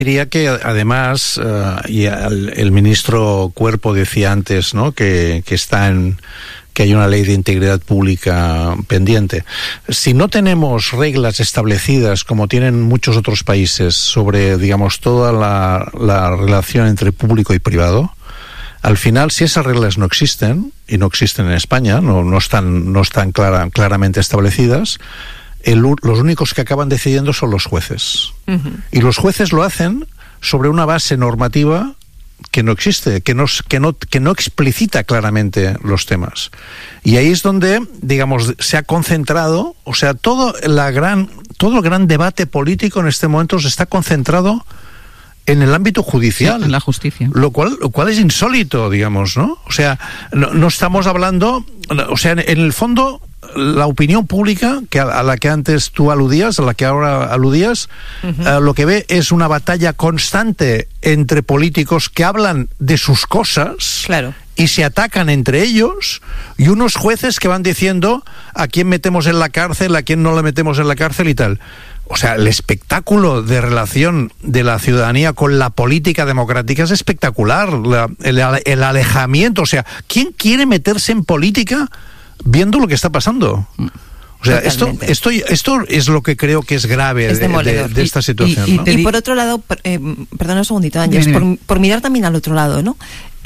Diría que además, y el ministro Cuerpo decía antes, ¿no?, que hay una ley de integridad pública pendiente. Si no tenemos reglas establecidas, como tienen muchos otros países, sobre, digamos, toda la relación entre público y privado, al final, si esas reglas no existen, y no existen en España, no están claramente establecidas, los únicos que acaban decidiendo son los jueces. Uh-huh. Y los jueces lo hacen sobre una base normativa que no existe, que no explicita claramente los temas. Y ahí es donde, digamos, se ha concentrado, o sea, todo el gran debate político en este momento se está concentrado en el ámbito judicial. Sí, en la justicia. Lo cual es insólito, digamos, ¿no? O sea, no estamos hablando, o sea, en el fondo, la opinión pública, a la que antes tú aludías, a la que ahora aludías, uh-huh, lo que ve es una batalla constante entre políticos que hablan de sus cosas, claro, y se atacan entre ellos, y unos jueces que van diciendo a quién metemos en la cárcel, a quién no le metemos en la cárcel y tal. O sea, el espectáculo de relación de la ciudadanía con la política democrática es espectacular. El alejamiento, o sea, ¿quién quiere meterse en política viendo lo que está pasando? O sea, esto es lo que creo que es grave de esta situación, ¿no? Y por otro lado, perdona un segundito, Ángeles, por mirar también al otro lado, ¿no?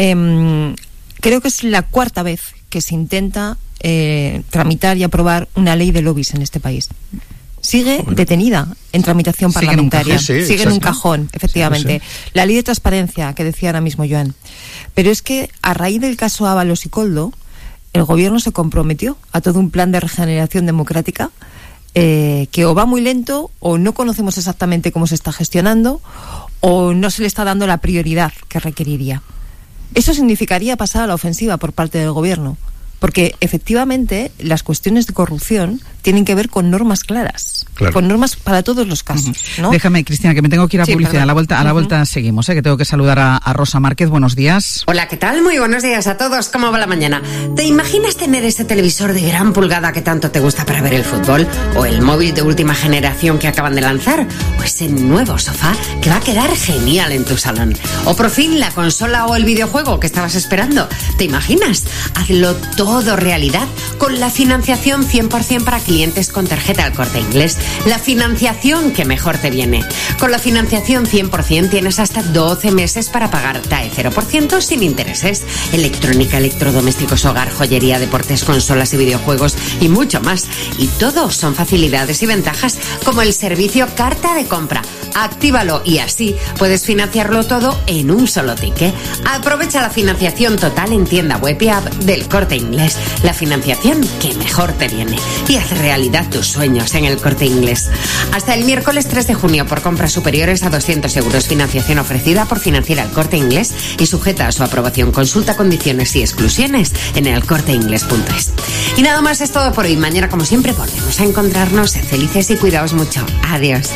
Creo que es la cuarta vez que se intenta tramitar y aprobar una ley de lobbies en este país. Sigue detenida en tramitación parlamentaria. Sigue en un cajón, efectivamente. Sí. La ley de transparencia, que decía ahora mismo Joan. Pero es que a raíz del caso Ábalos y Koldo, el gobierno se comprometió a todo un plan de regeneración democrática que o va muy lento, o no conocemos exactamente cómo se está gestionando, o no se le está dando la prioridad que requeriría. Eso significaría pasar a la ofensiva por parte del gobierno, porque efectivamente las cuestiones de corrupción tienen que ver con normas claras, claro, con normas para todos los casos, ¿no? Déjame, Cristina, que me tengo que ir a publicidad. A la vuelta seguimos, que tengo que saludar a Rosa Márquez. Buenos días. Hola, ¿qué tal? Muy buenos días a todos. ¿Cómo va la mañana? ¿Te imaginas tener ese televisor de gran pulgada que tanto te gusta para ver el fútbol? ¿O el móvil de última generación que acaban de lanzar? ¿O ese nuevo sofá que va a quedar genial en tu salón? ¿O por fin la consola o el videojuego que estabas esperando? ¿Te imaginas? Hazlo todo realidad con la financiación 100% para clientes con tarjeta El Corte Inglés. La financiación que mejor te viene. Con la financiación 100% tienes hasta 12 meses para pagar TAE 0% sin intereses. Electrónica, electrodomésticos, hogar, joyería, deportes, consolas y videojuegos y mucho más. Y todo son facilidades y ventajas como el servicio Carta de Compra. Actívalo y así puedes financiarlo todo en un solo ticket. Aprovecha la financiación total en tienda web y app del Corte Inglés. La financiación que mejor te viene. Y haz realidad tus sueños en el Corte Inglés. Hasta el miércoles 3 de junio por compras superiores a 200 euros. Financiación ofrecida por Financiera El Corte Inglés y sujeta a su aprobación. Consulta condiciones y exclusiones en elcorteinglés.es. Y nada más, es todo por hoy. Mañana, como siempre, volvemos a encontrarnos. Sed felices y cuidaos mucho. Adiós.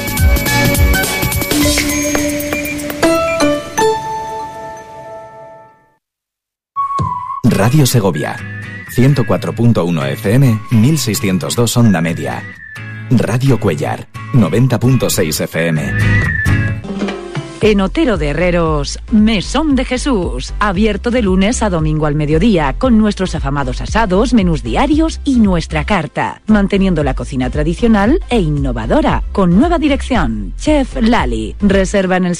Radio Segovia, 104.1 FM, 1602 onda media. Radio Cuéllar, 90.6 FM. En Otero de Herreros, Mesón de Jesús, abierto de lunes a domingo al mediodía, con nuestros afamados asados, menús diarios y nuestra carta, manteniendo la cocina tradicional e innovadora, con nueva dirección, Chef Lali. Reserva en el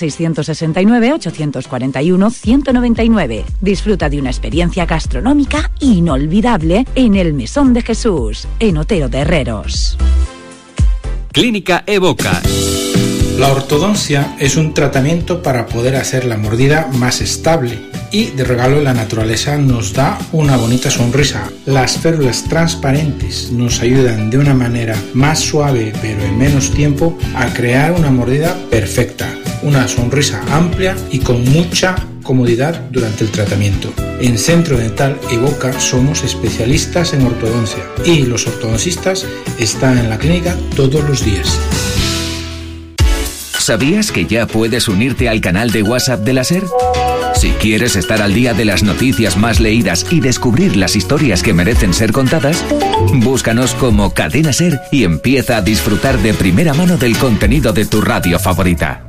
669-841-199. Disfruta de una experiencia gastronómica inolvidable en el Mesón de Jesús, en Otero de Herreros. Clínica Evoca. La ortodoncia es un tratamiento para poder hacer la mordida más estable y de regalo la naturaleza nos da una bonita sonrisa. Las férulas transparentes nos ayudan de una manera más suave pero en menos tiempo a crear una mordida perfecta, una sonrisa amplia y con mucha comodidad durante el tratamiento. En Centro Dental Evoca somos especialistas en ortodoncia y los ortodoncistas están en la clínica todos los días. ¿Sabías que ya puedes unirte al canal de WhatsApp de la SER? Si quieres estar al día de las noticias más leídas y descubrir las historias que merecen ser contadas, búscanos como Cadena SER y empieza a disfrutar de primera mano del contenido de tu radio favorita.